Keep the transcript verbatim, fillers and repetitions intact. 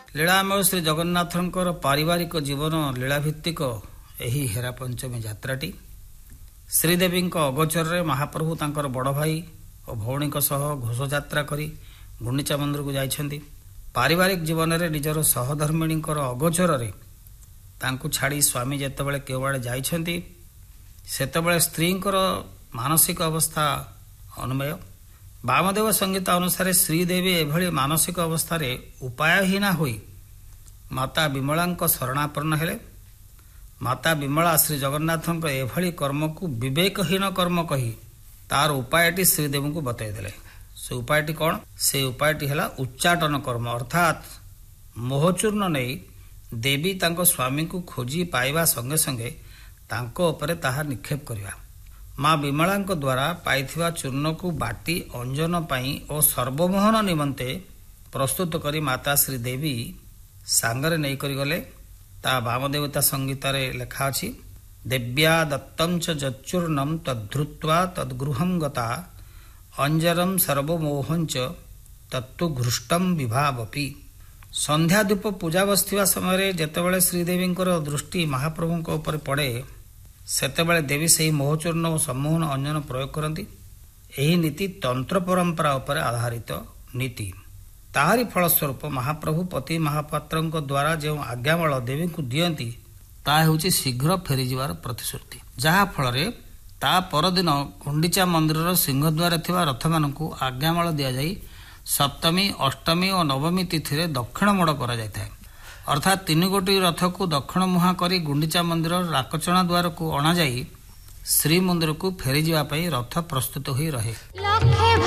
लीलामय श्री जगन्नाथंकर पारिवारिक जीवन लीलाभित्तिक ଏହି ହେରା ପଞ୍ଚମୀ ଯାତ୍ରାଟି ଶ୍ରୀଦେବୀଙ୍କ ଅଗୋଚରରେ ମହାପ୍ରଭୁ ତାଙ୍କର ବଡ଼ ଭାଇ ଓ ଭଉଣୀଙ୍କ ସହ ଘୋଷଯାତ୍ରା କରି ଗୁଣ୍ଡିଚା ମନ୍ଦିରକୁ ଯାଇଛନ୍ତି। ପାରିବାରିକ ଜୀବନରେ ନିଜର ସହଧର୍ମିଣୀଙ୍କର ଅଗୋଚରରେ ତାଙ୍କୁ ଛାଡ଼ି ସ୍ୱାମୀ ଯେତେବେଳେ କେଉଁଆଡ଼େ ଯାଇଛନ୍ତି ସେତେବେଳେ ସ୍ତ୍ରୀଙ୍କର ମାନସିକ ଅବସ୍ଥା ଅନୁମେୟ। ବାମଦେବ ସଂହିତା ଅନୁସାରେ ଶ୍ରୀଦେବୀ ଏଭଳି ମାନସିକ ଅବସ୍ଥାରେ ଉପାୟହୀନା ହୋଇ ମାତା ବିମଳାଙ୍କ ଶରଣାପନ୍ନ ହେଲେ। ମାତା ବିମଳା ଶ୍ରୀ ଜଗନ୍ନାଥଙ୍କ ଏଭଳି କର୍ମକୁ ବିବେକହୀନ କର୍ମ କହି ତାର ଉପାୟଟି ଶ୍ରୀଦେବୀଙ୍କୁ ବତାଇଦେଲେ। ସେ ଉପାୟଟି କ'ଣ? ସେ ଉପାୟଟି ହେଲା ଉଚ୍ଚାଟନ କର୍ମ, ଅର୍ଥାତ୍ ମୋହଚୂର୍ଣ୍ଣ ନେଇ ଦେବୀ ତାଙ୍କ ସ୍ୱାମୀଙ୍କୁ ଖୋଜି ପାଇବା ସଙ୍ଗେ ସଙ୍ଗେ ତାଙ୍କ ଉପରେ ତାହା ନିକ୍ଷେପ କରିବା। ମା ବିମଳାଙ୍କ ଦ୍ୱାରା ପାଇଥିବା ଚୂର୍ଣ୍ଣକୁ ବାଟି ଅଞ୍ଜନ ପାଇଁ ଓ ସର୍ବମୋହନ ନିମନ୍ତେ ପ୍ରସ୍ତୁତ କରି ମାତା ଶ୍ରୀଦେବୀ ସାଙ୍ଗରେ ନେଇକରି ଗଲେ। ତା ବାମଦେବତା ସଂହିତାରେ ଲେଖା ଅଛି, ଦେବ୍ୟା ଦତ୍ତଂ ଚ ଯଚୂର୍ଣ୍ଣଂ ତଦ୍ଧୃତ୍ୱା ତଦ୍ଗୃହଂ ଗତା ଅଞ୍ଜରଂ ସର୍ବମୋହଞ୍ଚ ତତ୍ତୁ ଘୃଷ୍ଟଂ ବିଭାବପି। ସନ୍ଧ୍ୟା ଧୂପ ପୂଜା ବସିଥିବା ସମୟରେ ଯେତେବେଳେ ଶ୍ରୀଦେବୀଙ୍କର ଦୃଷ୍ଟି ମହାପ୍ରଭୁଙ୍କ ଉପରେ ପଡ଼େ ସେତେବେଳେ ଦେବୀ ସେହି ମୋହଚୂର୍ଣ୍ଣ ଓ ସମ୍ମୋହନ ଅଞ୍ଜନ ପ୍ରୟୋଗ କରନ୍ତି। ଏହି ନୀତି ତନ୍ତ୍ର ପରମ୍ପରା ଉପରେ ଆଧାରିତ ନୀତି। ତାହାରି ଫଳସ୍ୱରୂପ ମହାପ୍ରଭୁ ପତି ମହାପାତ୍ରଙ୍କ ଦ୍ୱାରା ଯେଉଁ ଆଜ୍ଞାମାଳ ଦେବୀଙ୍କୁ ଦିଅନ୍ତି ତାହା ହେଉଛି ଶୀଘ୍ର ଫେରିଯିବାର ପ୍ରତିଶ୍ରୁତି। ଯାହାଫଳରେ ତା ପରଦିନ ଗୁଣ୍ଡିଚା ମନ୍ଦିରର ସିଂହଦ୍ୱାରରେ ଥିବା ରଥମାନଙ୍କୁ ଆଜ୍ଞାମାଳ ଦିଆଯାଇ ସପ୍ତମୀ, ଅଷ୍ଟମୀ ଓ ନବମୀ ତିଥିରେ ଦକ୍ଷିଣ ମୋଡ଼ କରାଯାଇଥାଏ। ଅର୍ଥାତ୍ ତିନି ଗୋଟି ରଥକୁ ଦକ୍ଷିଣ ମୁହାଁ କରି ଗୁଣ୍ଡିଚା ମନ୍ଦିରର ରାକଚଣା ଦ୍ୱାରକୁ ଅଣାଯାଇ ଶ୍ରୀମନ୍ଦିରକୁ ଫେରିଯିବା ପାଇଁ ରଥ ପ୍ରସ୍ତୁତ ହୋଇ ରହେ।